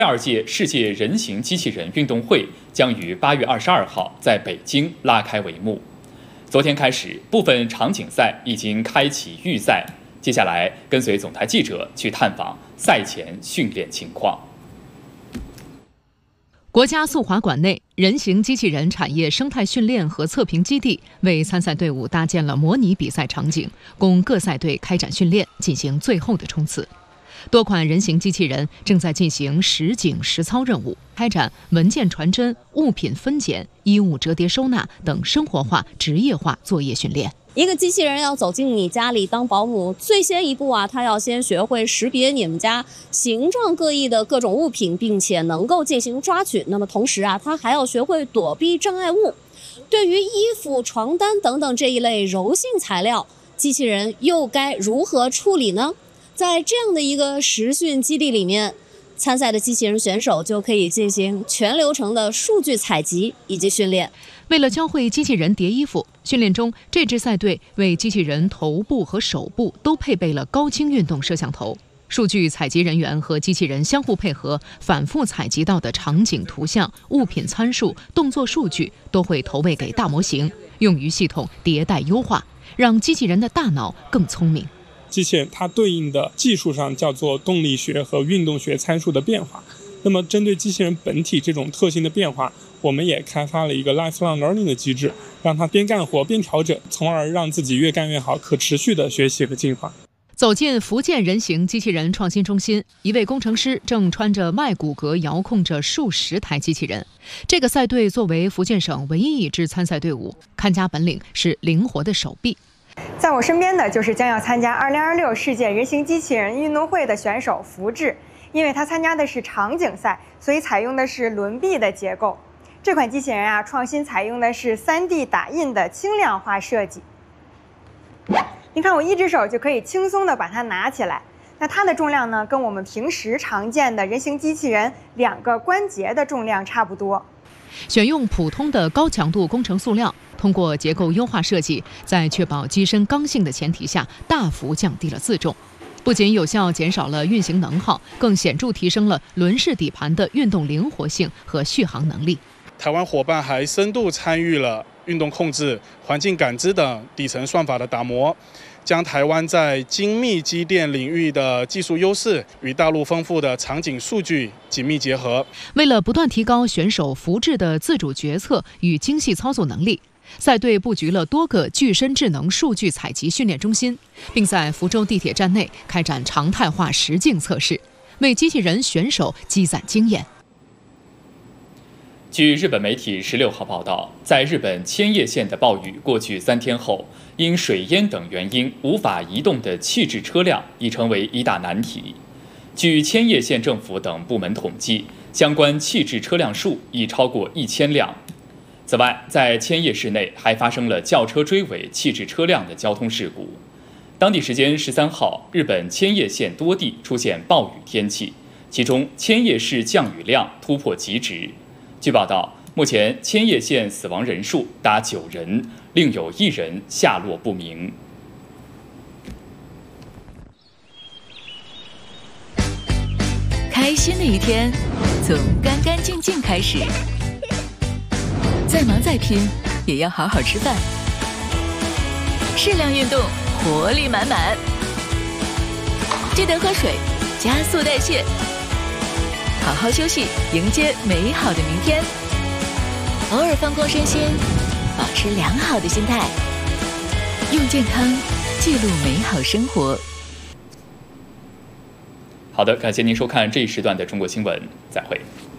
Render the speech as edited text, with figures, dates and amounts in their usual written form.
第2届世界人形机器人运动会将于8月22号在北京拉开帷幕。昨天开始，部分场景赛已经开启预赛，接下来跟随总台记者去探访赛前训练情况。 国家速滑馆内，人形机器人产业生态训练和测评基地为参赛队伍搭建了模拟比赛场景，供各赛队开展训练，进行最后的冲刺。多款人形机器人正在进行实景实操任务，开展文件传真、物品分拣、衣物折叠收纳等生活化、职业化作业训练。 一个机器人要走进你家里当保姆，最先一步啊，它要先学会识别你们家形状各异的各种物品，并且能够进行抓取。那么同时啊，它还要学会躲避障碍物。对于衣服、床单等等这一类柔性材料，机器人又该如何处理呢？在这样的一个实训基地里面，参赛的机器人选手就可以进行全流程的数据采集以及训练。 为了教会机器人叠衣服，训练中这支赛队为机器人头部和手部都配备了高清运动摄像头。数据采集人员和机器人相互配合，反复采集到的场景图像、物品参数、动作数据都会投喂给大模型，用于系统迭代优化，让机器人的大脑更聪明。 机器人它对应的技术上叫做动力学和运动学参数的变化。那么针对机器人本体这种特性的变化，我们也开发了一个 lifelong learning 的机制，让它边干活边调整，从而让自己越干越好，可持续的学习和进化。 走进福建人形机器人创新中心，一位工程师正穿着麦骨骼遥控着数十台机器人。这个赛队作为福建省唯一一支参赛队伍，看家本领是灵活的手臂。 在我身边的就是将要参加2026世界人形机器人运动会的选手福智。因为他参加的是场景赛，所以采用的是轮臂的结构。这款机器人啊，创新采用的是3D 打印的轻量化设计。你看，我一只手就可以轻松地把它拿起来。那它的重量呢，跟我们平时常见的人形机器人2个关节的重量差不多。 选用普通的高强度工程塑料，通过结构优化设计，在确保机身刚性的前提下，大幅降低了自重。不仅有效减少了运行能耗，更显著提升了轮式底盘的运动灵活性和续航能力。 台湾伙伴还深度参与了运动控制、环境感知等底层算法的打磨，将台湾在精密机电领域的技术优势与大陆丰富的场景数据紧密结合。 为了不断提高选手福智的自主决策与精细操作能力，赛队布局了多个具身智能数据采集训练中心，并在福州地铁站内开展常态化实境测试，为机器人选手积攒经验。 据日本媒体16号报道，在日本千叶县的暴雨过去3天后，因水淹等原因无法移动的弃置车辆已成为一大难题。据千叶县政府等部门统计，相关弃置车辆数已超过1000辆。此外，在千叶市内还发生了轿车追尾弃置车辆的交通事故。当地时间13号，日本千叶县多地出现暴雨天气，其中千叶市降雨量突破极值。据报道，目前千叶县死亡人数达9人，另有1人下落不明。 开心的一天从干干净净开始，再忙再拼也要好好吃饭，适量运动，活力满满。记得喝水，加速代谢，好好休息，迎接美好的明天。偶尔放空身心，保持良好的心态，用健康记录美好生活。 好的，感谢您收看这一时段的中国新闻，再会。